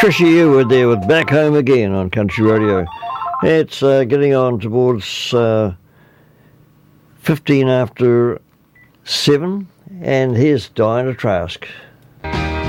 Trisha Yearwood there with Back Home Again on Country Radio. It's getting on towards 15 after 7, and here's Diana Trask.